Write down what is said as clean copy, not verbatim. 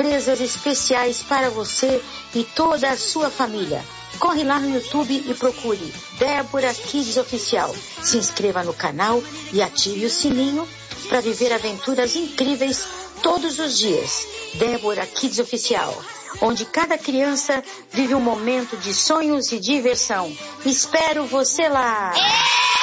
surpresas especiais para você e toda a sua família. Corre lá no YouTube e procure Débora Kids Oficial. Se inscreva no canal e ative o sininho para viver aventuras incríveis todos os dias. Débora Kids Oficial, onde cada criança vive um momento de sonhos e diversão. Espero você lá!